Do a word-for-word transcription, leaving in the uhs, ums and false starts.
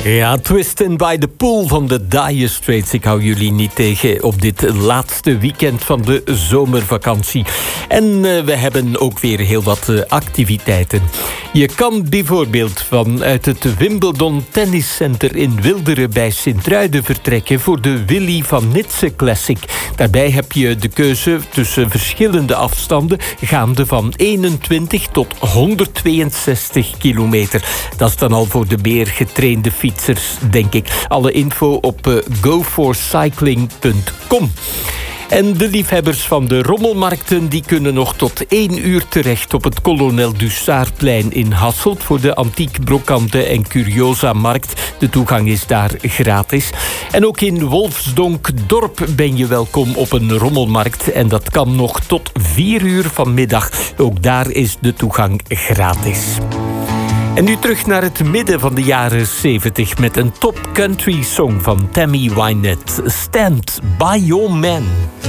Ja, Twistin' by the Pool van de Dire Straits. Ik hou jullie niet tegen op dit laatste weekend van de zomervakantie. En uh, we hebben ook weer heel wat uh, activiteiten. Je kan bijvoorbeeld vanuit het Wimbledon Tenniscenter in Wilderen bij Sint-Truiden vertrekken voor de Willy van Nitse Classic. Daarbij heb je de keuze tussen verschillende afstanden, gaande van eenentwintig tot honderdtweeënzestig kilometer. Dat is dan al voor de meer getrainde fietsers, denk ik. Alle info op uh, go for cycling punt com. En de liefhebbers van de rommelmarkten die kunnen nog tot één uur terecht op het Kolonel Dussardplein in Hasselt voor de antiek brokante en curiosa-markt. De toegang is daar gratis. En ook in Wolfsdonk-dorp ben je welkom op een rommelmarkt. En dat kan nog tot vier uur vanmiddag. Ook daar is de toegang gratis. En nu terug naar het midden van de jaren zeventig met een top country song van Tammy Wynette. Stand by your man.